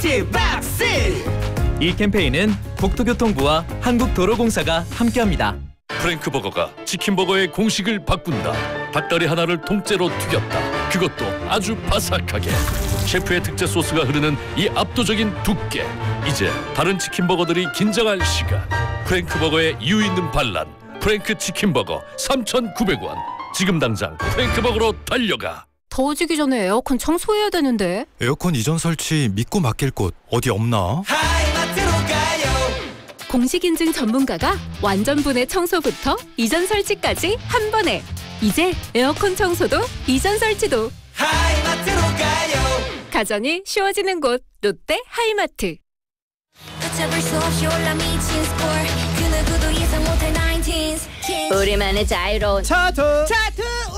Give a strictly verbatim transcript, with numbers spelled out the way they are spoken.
하이마트 박스. 이 캠페인은 국토교통부와 한국도로공사가 함께합니다. 프랭크버거가 치킨버거의 공식을 바꾼다. 닭다리 하나를 통째로 튀겼다. 그것도 아주 바삭하게. 셰프의 특제 소스가 흐르는 이 압도적인 두께. 이제 다른 치킨버거들이 긴장할 시간. 프랭크버거의 이유 있는 반란. 프랭크 치킨버거 삼천구백 원. 지금 당장 프랭크버거로 달려가. 더워지기 전에 에어컨 청소해야 되는데. 에어컨 이전 설치 믿고 맡길 곳 어디 없나? 하이마트로 가요. 공식 인증 전문가가 완전 분해 청소부터 이전 설치까지 한 번에. 이제 에어컨 청소도 이전 설치도 하이마트로 가요. 가전이 쉬워지는 곳 롯데 하이마트. 걷잡을 수 없이 올라 미친 스코어 그 누구도 예상 못할 나인틴스 우리만의 자유로운 차트 차트